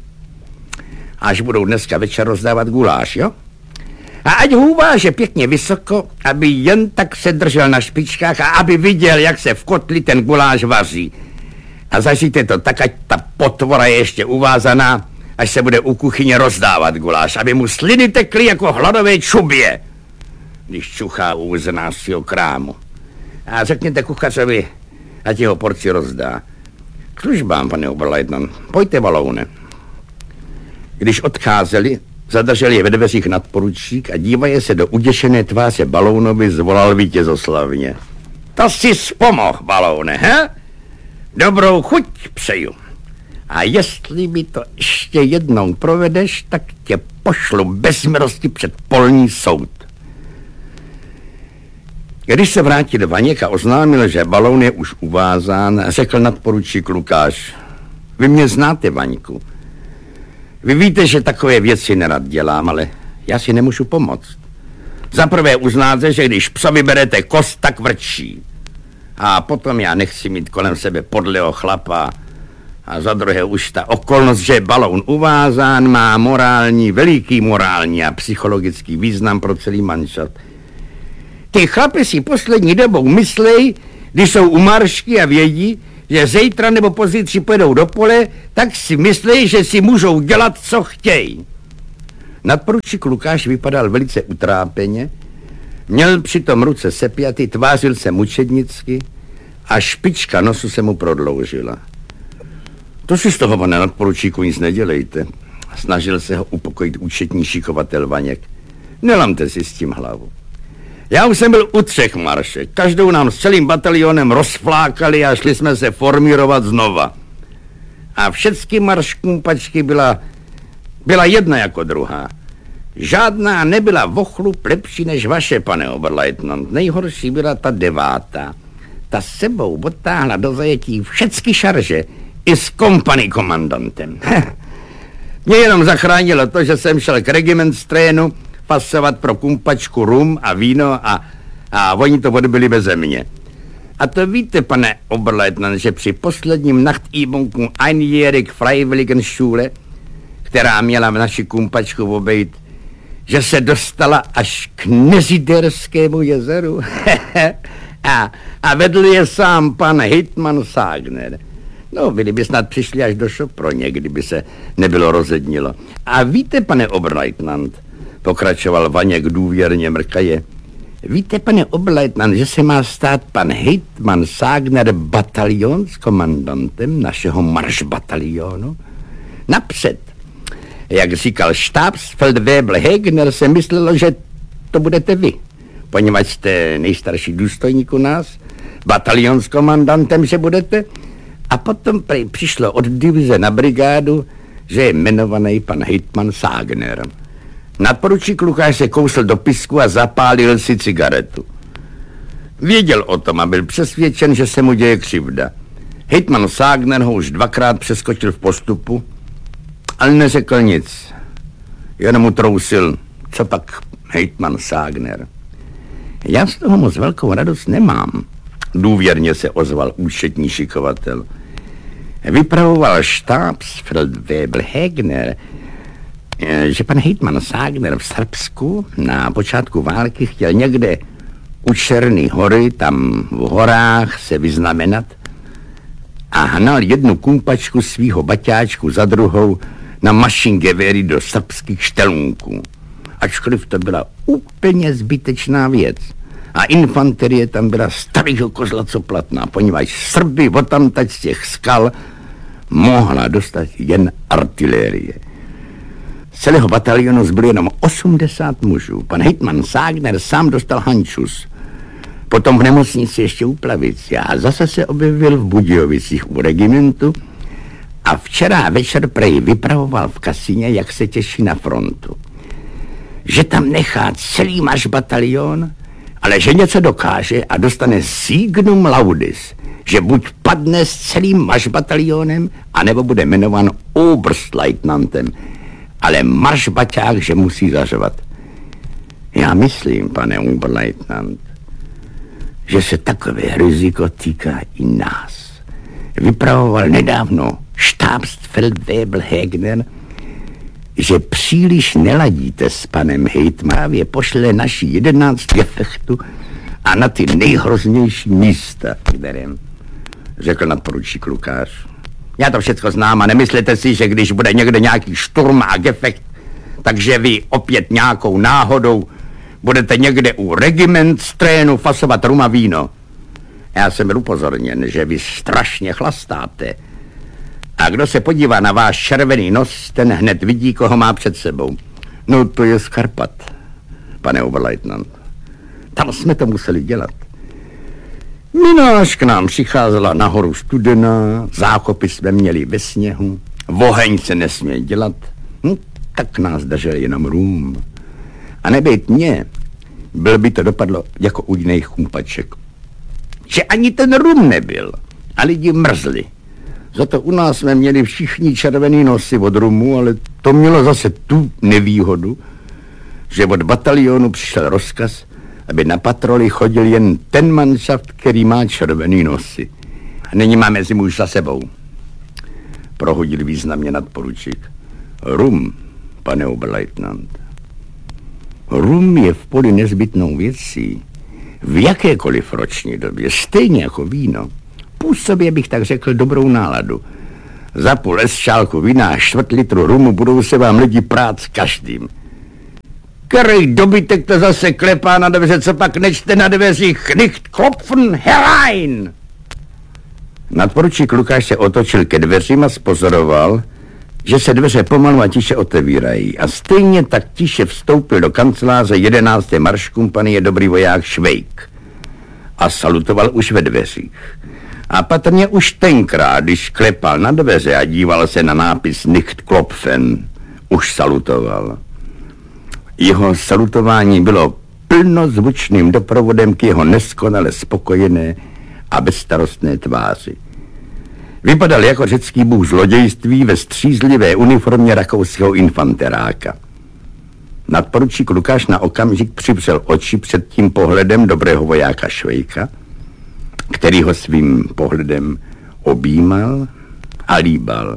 až budou dneska večer rozdávat guláš, jo? A ať ho uváže pěkně vysoko, aby jen tak se držel na špičkách a aby viděl, jak se v kotli ten guláš vaří. A zažijte to tak, ať ta potvora je ještě uvázaná, až se bude u kuchyně rozdávat guláš, aby mu sliny tekly jako hladové čubě, když čuchá u znášího krámu. A řekněte kuchařovi, ať jeho porci rozdá. K službám, pane Oberleutnant, pojďte, Baloune. Když odcházeli, zadržel je ve dveřích nadporučík a dívaje se do uděšené tváře Balounovi zvolal vítězoslavně. To si vzpomohl, Baloune, he? Dobrou chuť přeju. A jestli mi to ještě jednou provedeš, tak tě pošlu bez milosti před polní soud. Když se vrátil Vaněk a oznámil, že Baloun je už uvázán, řekl nadporučík Lukáš. Vy mě znáte, Vaňku. Vy víte, že takové věci nerad dělám, ale já si nemůžu pomoct. Za prvé uznáte, že když psovi berete kost, tak vrčí. A potom já nechci mít kolem sebe podlého chlapa. A za druhé už ta okolnost, že je Baloun uvázán, má veliký morální a psychologický význam pro celý manšaft. Ty chlapi si poslední dobou myslej, když jsou u maršky a vědí, že zítra nebo pozítří pojedou do pole, tak si myslí, že si můžou dělat, co chtějí. Nadporučík Lukáš vypadal velice utrápeně, měl přitom ruce sepjaty, tvářil se mučednicky a špička nosu se mu prodloužila. To si z toho, pane nadporučíku, nic nedělejte. Snažil se ho upokojit účetní šikovatel Vaněk. Nelamte si s tím hlavu. Já už jsem byl u 3 maršek. Každou nám s celým batalionem rozflákali a šli jsme se formírovat znova. A všechny marš kumpačky byla jedna jako druhá. Žádná nebyla v ochlup lepší než vaše, pane oberleutnant. Nejhorší byla ta 9. Ta s sebou odtáhla do zajetí všechny šarže i s kompany komandantem. Mě jenom zachránilo to, že jsem šel k regimentstrénu pasovat pro kumpačku rum a víno a oni to odbyli beze mě. A to víte, pane oberleutnant, že při posledním Nachtübungu einjährig Freiwilligenschule, která měla v naši kumpačku obejít, že se dostala až k Neziderskému jezeru. a vedl je sám pan hejtman Ságner. No, vy by snad přišli až do Šoproně, kdyby se nebylo rozednilo. A víte, pane oberleutnant, pokračoval Vaněk důvěrně mrkaje, víte, pane oberleutnant, že se má stát pan hejtman Ságner batalionskomandantem našeho maršbatalionu? Napřed, jak říkal štábsfeldwebel Hegner, se myslelo, že to budete vy, poněvadž jste nejstarší důstojník u nás, batalionskomandantem, že budete, a potom přišlo od divize na brigádu, že je jmenovaný pan hejtman Ságner. Nadporučík Lukáš se kousl do pisku a zapálil si cigaretu. Věděl o tom a byl přesvědčen, že se mu děje křivda. Hejtman Ságner ho už 2krát přeskočil v postupu, ale neřekl nic. Jenom mu trousil, co pak hejtman Ságner. Já z toho moc velkou radost nemám, důvěrně se ozval účetní šikovatel. Vypravoval štábsfeldwebel Hegner, že pan hejtman Ságner v Srbsku na počátku války chtěl někde u Černé hory, tam v horách, se vyznamenat a hnal jednu kumpačku svýho baťáčku za druhou na mašingevéry do srbských štelunků. Ačkoliv to byla úplně zbytečná věc. A infanterie tam byla starýho kozla co platná, poněvadž Srby odtamtať z těch skal mohla dostat jen artilérie. Z celého batalionu zbylo jenom 80 mužů. Pan hejtman Ságner sám dostal hančus. Potom v nemocnici ještě u Plavic. A zase se objevil v Budějovicích u regimentu a včera večer prej vypravoval v Kasíně, jak se těší na frontu. Že tam nechá celý maršbatalion, ale že něco dokáže a dostane signum laudis, že buď padne s celým maršbatalionem, anebo bude jmenován oberstleutnantem, ale maršbaťák, že musí zařvat. Já myslím, pane oberleutnant, že se takové riziko týká i nás. Vypravoval nedávno štábsfeldwebel Hegner, že příliš neladíte s panem hejtmávě, pošle naši 11 gefechtu a na ty nejhroznější místa, kterém, řekl nadporučík Lukáš. Já to všechno znám a nemyslete si, že když bude někde nějaký šturm a gefekt, takže vy opět nějakou náhodou budete někde u regimentstrénu fasovat rum a víno. Já jsem byl upozorněn, že vy strašně chlastáte. A kdo se podívá na váš červený nos, ten hned vidí, koho má před sebou. No to je z Karpat, pane oberleutnant. Tam jsme to museli dělat. Mináž k nám přicházela nahoru studená, zákopy jsme měli ve sněhu, oheň se nesměl dělat, tak nás držel jenom rum. A nebejt mě, byl by to dopadlo jako u jiných kumpaček. Že ani ten rum nebyl a lidi mrzli. Za to u nás jsme měli všichni červený nosy od rumu, ale to mělo zase tu nevýhodu, že od batalionu přišel rozkaz, aby na patroli chodil jen ten manšaft, který má červený nosy. A nyní máme zimu už za sebou. Prohodil významně nadporučík. Rum, pane oberleutnant. Rum je v poli nezbytnou věcí. V jakékoliv roční době, stejně jako víno. působě, bych tak řekl, dobrou náladu. Za půl šálku vína a 4 litru rumu budou se vám lidi prát s každým. Který dobytek to zase klepá na dveře, co pak nečte na dveřích, nicht klopfen herein! Nadporučík Lukáš se otočil ke dveřím a spozoroval, že se dveře pomalu a tiše otevírají a stejně tak tiše vstoupil do kanceláře 11. marškompanie dobrý voják Švejk a salutoval už ve dveřích. A patrně už tenkrát, když klepal na dveře a díval se na nápis Nicht klopfen, už salutoval. Jeho salutování bylo plnozvučným doprovodem k jeho neskonale spokojené a bezstarostné tváři. Vypadal jako řecký bůh zlodějství ve střízlivé uniformě rakouského infanteráka. Nadporučík Lukáš na okamžik připřel oči před tím pohledem dobrého vojáka Švejka, který ho svým pohledem objímal a líbal.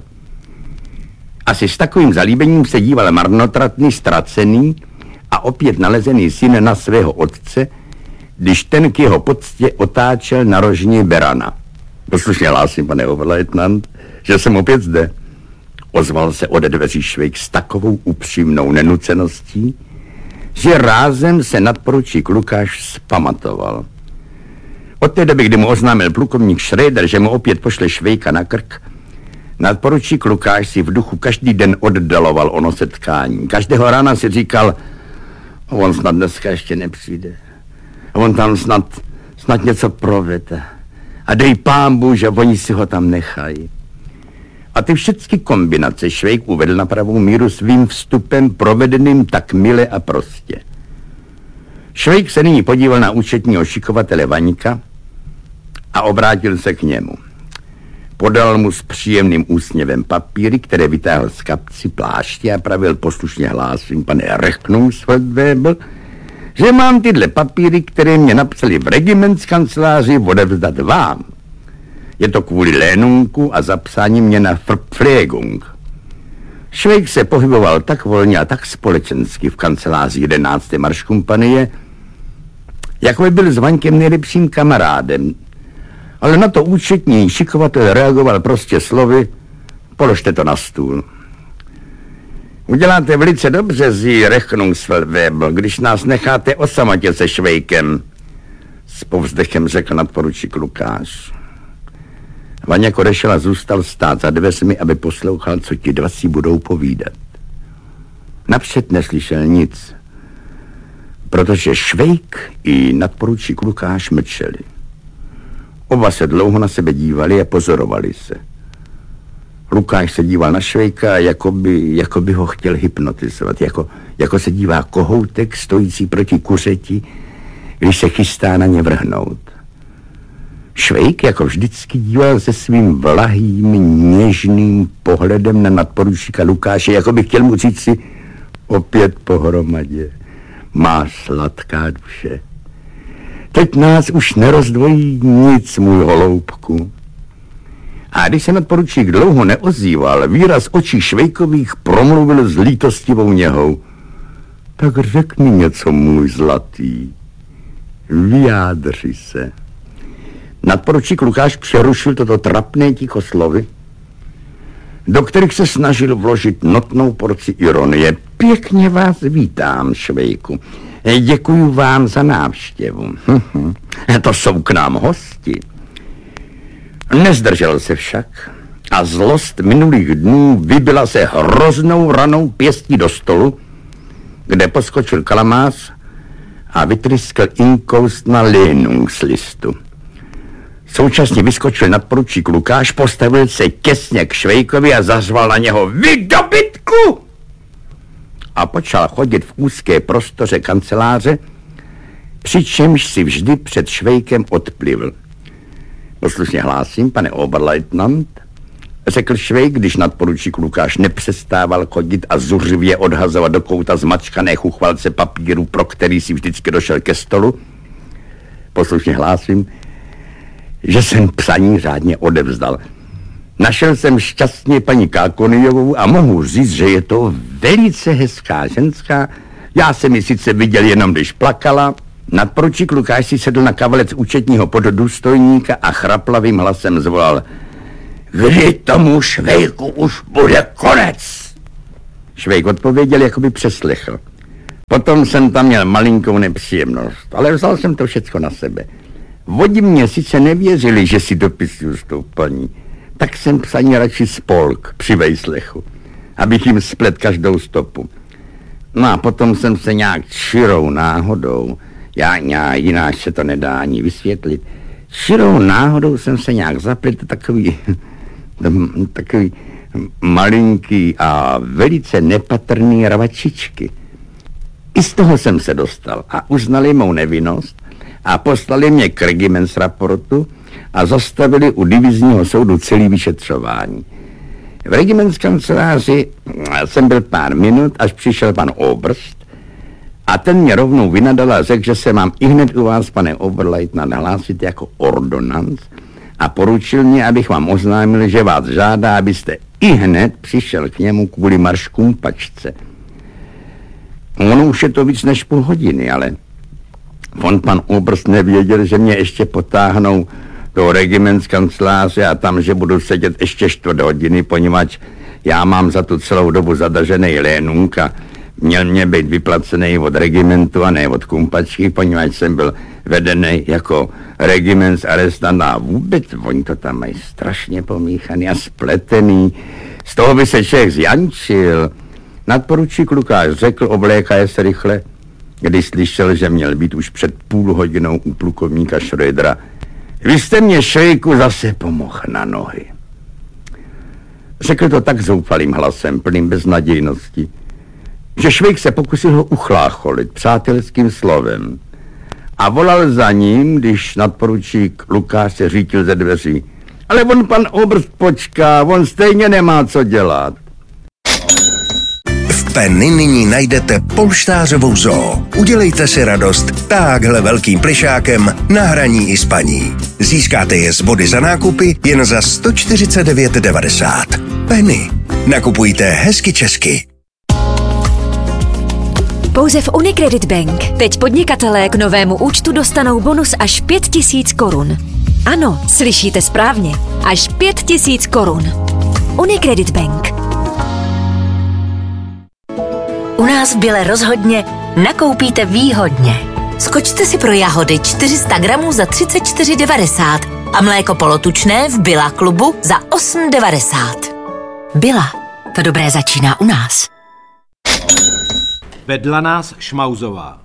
Asi s takovým zalíbením se díval marnotratný, ztracený a opět nalezený syn na svého otce, když ten k jeho poctě otáčel na rožní berana. Poslušně hlásím, pane oberleutnant, že jsem opět zde. Ozval se ode dveří Švejk s takovou upřímnou nenuceností, že rázem se nadporučík Lukáš zpamatoval. Od té doby, kdy mu oznámil plukovník Schröder, že mu opět pošle Švejka na krk, nadporučík Lukáš si v duchu každý den oddaloval ono setkání. Každého rána si říkal, on snad dneska ještě nepřijde. On tam snad něco provede. A dej pámbu, že oni si ho tam nechají. A ty všechny kombinace Švejk uvedl na pravou míru svým vstupem provedeným tak mile a prostě. Švejk se nyní podíval na účetního šikovatele Vaňka a obrátil se k němu. Podal mu s příjemným úsměvem papíry, které vytáhl z kapsy pláště a pravil poslušně hlásím, pane Rechnungsfeldwebel, že mám tyhle papíry, které mě napsali v regimentskanceláři, odevzdat vám. Je to kvůli lénunku a zapsání mě na Verpflegung. Švejk se pohyboval tak volně a tak společensky v kanceláři 11. marškompanie, jako by byl s Vaňkem nejlepším kamarádem. Ale na to účetní šikovatel reagoval prostě slovy, položte to na stůl. Uděláte velice dobře, Sie Rechnungsfeldwebel, když nás necháte o samotě se Švejkem, s povzdechem řekl nadporučík Lukáš. Vaňek odešel a zůstal stát za dveřmi, aby poslouchal, co ti dva si budou povídat. Napřed neslyšel nic, protože Švejk i nadporučík Lukáš mlčeli. Oba se dlouho na sebe dívali a pozorovali se. Lukáš se díval na Švejka, jako by ho chtěl hypnotizovat, jako se dívá kohoutek stojící proti kuřeti, když se chystá na ně vrhnout. Švejk jako vždycky díval se svým vlahým, něžným pohledem na nadporučíka Lukáše, jako by chtěl mu říct si opět pohromadě. Máš sladká duše. Teď nás už nerozdvojí nic, můj holoubku. A když se nadporučík dlouho neozýval, výraz očí Švejkových promluvil s lítostivou něhou. Tak řekni něco, můj zlatý. Vyjádři se. Nadporučík Lukáš přerušil toto trapné ticho slovy, do kterých se snažil vložit notnou porci ironie. Pěkně vás vítám, Švejku. Děkuju vám za návštěvu. To jsou k nám hosti. Nezdržel se však a zlost minulých dnů vybila se hroznou ranou pěstí do stolu, kde poskočil kalamář a vytryskl inkoust na Lénungslistu. Současně vyskočil nadporučík Lukáš, postavil se těsně k Švejkovi a zařval na něho: Vy dobytku! A počal chodit v úzké prostoře kanceláře, přičemž si vždy před Švejkem odplivl. Poslušně hlásím, pane oberleutnant, řekl Švejk, když nadporučík Lukáš nepřestával chodit a zuřivě odhazovat do kouta zmačkané chuchvalce papíru, pro který si vždycky došel ke stolu. Poslušně hlásím, že jsem psaní řádně odevzdal. Našel jsem šťastně paní Kákonyjovou a mohu říct, že je to velice hezká ženská. Já jsem ji sice viděl jenom, když plakala, Nadporučík Lukáš si sedl na kavalec účetního poddůstojníka a chraplavým hlasem zvolal: Kdy tomu Švejku už bude konec? Švejk odpověděl, jako by přeslechl. Potom jsem tam měl malinkou nepříjemnost, ale vzal jsem to všecko na sebe. Vodi mě sice nevěřili, že si dopisuju s tou paní, tak jsem psaní radši spolk při vejslechu, abych jim splet každou stopu. No a potom jsem se nějak čirou náhodou, jináč se to nedá ani vysvětlit, čirou náhodou jsem se nějak zaplet takový malinký a velice nepatrný rvačičky. I z toho jsem se dostal a uznali mou nevinnost a poslali mě k regimentsraportu a zastavili u divizního soudu celý vyšetřování. V regimentskanceláři jsem byl pár minut, až přišel pan Oberst a ten mě rovnou vynadal a řekl, že se mám ihned u vás, pane Oberleitner, nahlásit jako ordonanc a poručil mě, abych vám oznámil, že vás žádá, abyste ihned přišel k němu kvůli marškům pačce. Ono už je to víc než půl hodiny, ale pan Oberst nevěděl, že mě ještě potáhnou do regimentskanceláře a tam, že budu sedět ještě 4 hodiny, poněvadž já mám za tu celou dobu zadržený lénunk a měl mě být vyplacený od regimentu a ne od kumpačky, poněvadž jsem byl vedený jako regimentsarrestant a vůbec oni to tam mají strašně pomíchaný a spletený. Z toho by se člověk zjančil. Nadporučík Lukáš řekl, oblékaje se rychle, když slyšel, že měl být už před půl hodinou u plukovníka Schrödera. Vy jste mě, Švejku, zase pomohl na nohy. Řekl to tak zoufalým hlasem, plným beznadějnosti, že Švejk se pokusil ho uchlácholit přátelským slovem a volal za ním, když nadporučík Lukáš se řítil ze dveří. Ale on pan Oberst počká, on stejně nemá co dělat. V Penny nyní najdete polštářovou zoo. Udělejte si radost takhle velkým plišákem na hraní i spaní. Získáte je z body za nákupy jen za 149,90. Penny. Nakupujte hezky česky. Pouze v Unicredit Bank teď podnikatelé k novému účtu dostanou bonus až 5 000 korun. Ano, slyšíte správně. Až 5 000 korun. Unicredit Bank. U nás v Bile rozhodně nakoupíte výhodně. Skočte si pro jahody 400 gramů za 34,90 a mléko polotučné v Billa klubu za 8,90. Billa, to dobré začíná u nás. Vedla nás Šmauzová.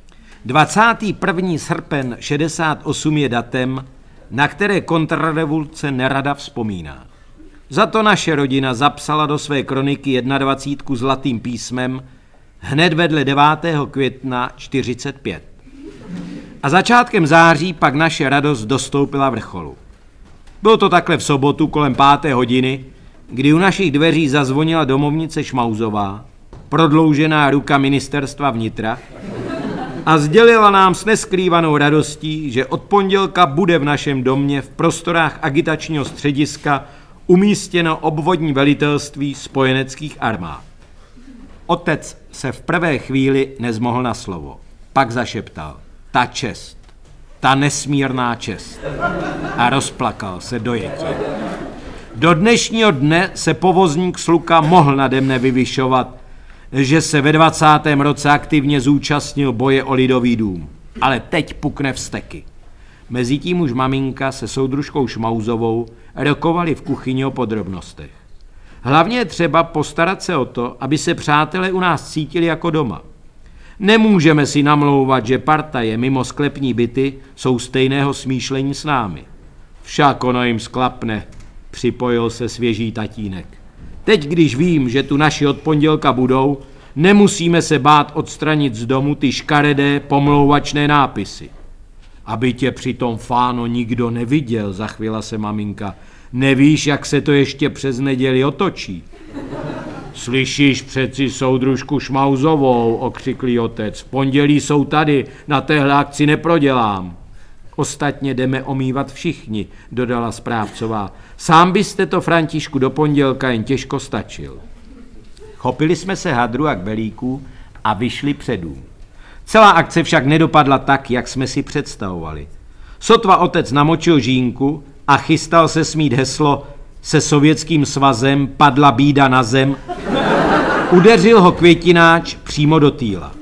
21. srpen 68 je datem, na které kontrrevoluce nerada vzpomíná. Za to naše rodina zapsala do své kroniky 21 zlatým písmem hned vedle 9. května 45. A začátkem září pak naše radost dostoupila vrcholu. Bylo to takhle v sobotu kolem 5. hodiny, kdy u našich dveří zazvonila domovnice Šmauzová, prodloužená ruka ministerstva vnitra, a sdělila nám s neskrývanou radostí, že od pondělka bude v našem domě v prostorách agitačního střediska umístěno obvodní velitelství spojeneckých armád. Otec se v prvé chvíli nezmohl na slovo. Pak zašeptal: ta čest, ta nesmírná čest. A rozplakal se dojetí. Do dnešního dne se povozník Sluka mohl nade mne vyvyšovat, že se ve 20. roce aktivně zúčastnil boje o Lidový dům. Ale teď pukne vzteky. Mezitím už maminka se soudružkou Šmauzovou rokovali v kuchyni o podrobnostech. Hlavně je třeba postarat se o to, aby se přátelé u nás cítili jako doma. Nemůžeme si namlouvat, že partaje mimo sklepní byty jsou stejného smýšlení s námi. Však ono jim sklapne, připojil se svěží tatínek. Teď, když vím, že tu naši od pondělka budou, nemusíme se bát odstranit z domu ty škaredé pomlouvačné nápisy. Aby tě přitom, Fáno, nikdo neviděl, zachvěla se maminka. Nevíš, jak se to ještě přes neděli otočí? Slyšíš přeci soudružku Šmauzovou, okřiklý otec. V pondělí jsou tady, na téhle akci neprodělám. Ostatně jdeme omývat všichni, dodala správcová. Sám byste to, Františku, do pondělka jen těžko stačil. Chopili jsme se hadru a kbelíků a vyšli před dům. Celá akce však nedopadla tak, jak jsme si představovali. Sotva otec namočil žínku a chystal se smít heslo "Se Sovětským svazem padla bída na zem", udeřil ho květináč přímo do týla.